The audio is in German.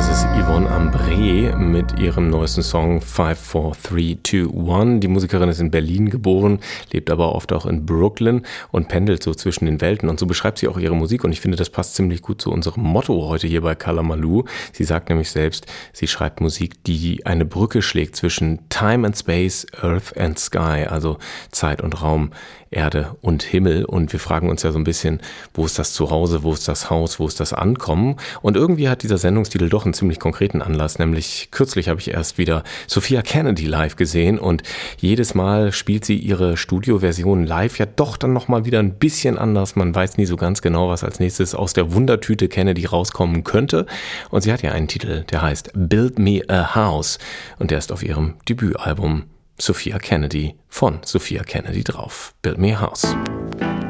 Das ist Yvonne Ambré mit ihrem neuesten Song 5, 4, 3, 2, 1. Die Musikerin ist in Berlin geboren, lebt aber oft auch in Brooklyn und pendelt so zwischen den Welten. Und so beschreibt sie auch ihre Musik. Und ich finde, das passt ziemlich gut zu unserem Motto heute hier bei Kalamaloo. Sie sagt nämlich selbst, sie schreibt Musik, die eine Brücke schlägt zwischen Time and Space, Earth and Sky, also Zeit und Raum, Erde und Himmel. Und wir fragen uns ja so ein bisschen, wo ist das Zuhause, wo ist das Haus, wo ist das Ankommen? Und irgendwie hat dieser Sendungstitel doch einen ziemlich konkreten Anlass, nämlich kürzlich habe ich erst wieder Sophia Kennedy live gesehen und jedes Mal spielt sie ihre Studioversion live ja doch dann nochmal wieder ein bisschen anders. Man weiß nie so ganz genau, was als nächstes aus der Wundertüte Kennedy rauskommen könnte. Und sie hat ja einen Titel, der heißt Build Me a House und der ist auf ihrem Debütalbum Sophia Kennedy von Sophia Kennedy drauf. Build Me a House.